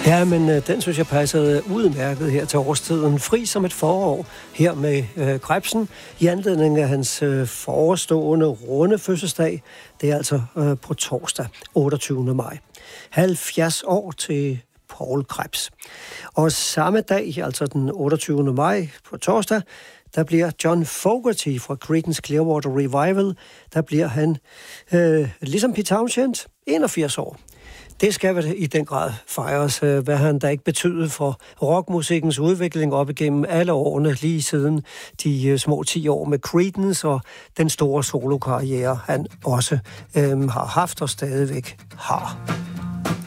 Ja, men den synes jeg passede udmærket her til årstiden. Fri som et forår her med Krebsen i anledning af hans forestående runde fødselsdag. Det er altså på torsdag, 28. maj. 70 år til Poul Krebs. Og samme dag, altså den 28. maj på torsdag, der bliver John Fogerty fra Creedence Clearwater Revival, der bliver han, ligesom Pete Townshend, 81 år. Det skal vel i den grad fejres, hvad han da ikke betyder for rockmusikkens udvikling op igennem alle årene, lige siden de små 10 år med Creedence og den store solokarriere, han også har haft og stadigvæk har.